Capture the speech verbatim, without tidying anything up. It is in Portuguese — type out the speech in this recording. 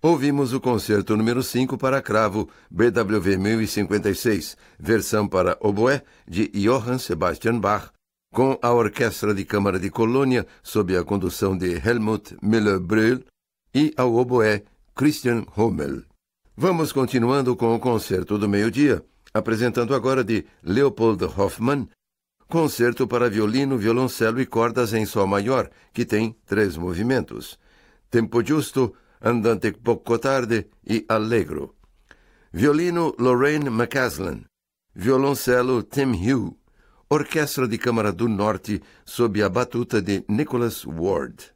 Ouvimos o concerto número cinco para cravo, B W V mil e cinquenta e seis, versão para oboé de Johann Sebastian Bach, com a Orquestra de Câmara de Colônia, sob a condução de Helmut Müller-Brühl, e ao oboé Christian Hummel. Vamos continuando com o concerto do meio-dia, apresentando agora de Leopold Hoffmann, concerto para violino, violoncelo e cordas em sol maior, que tem três movimentos: tempo giusto, andante poco tarde e allegro. Violino Lorraine McCaslin, violoncelo Tim Hugh, Orquestra de Câmara do Norte sob a batuta de Nicholas Ward.